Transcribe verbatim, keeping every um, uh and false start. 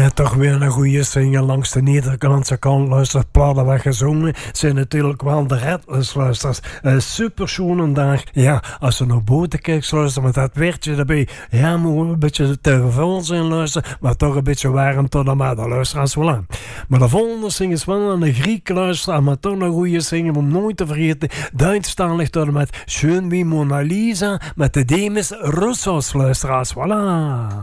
Ja, toch weer een goede single langs de Nederlandse kant. Luister, platen weggezongen zijn natuurlijk wel de Redless luisters. Uh, super schoon dag. Ja, als ze naar boten kijkt luisteren met dat weertje erbij. Ja, moet een beetje te veel zijn luisteren, maar toch een beetje warm tot de maat. Luisteraars, voilà. Maar de volgende single is wel een Griek luisteraar, maar toch een goede single om nooit te vergeten. Duitsstalig tot met Schön wie Mona Lisa met de Demis Russos luisteraars. Voilà.